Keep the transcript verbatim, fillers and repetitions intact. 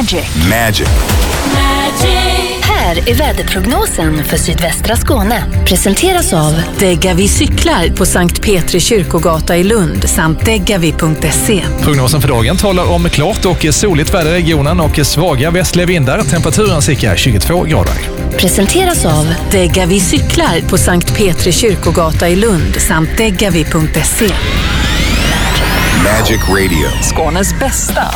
Magic. Magic. Här är väderprognosen för sydvästra Skåne. Presenteras av Degavi cyklar på Sankt Petri kyrkogata i Lund samt degavi punkt se. Prognosen för dagen talar om klart och soligt väder i regionen och svaga västliga vindar. Temperaturen cirka tjugotvå grader. Presenteras av Degavi cyklar på Sankt Petri kyrkogata i Lund samt degavi punkt se. Magic Radio. Skånes bästa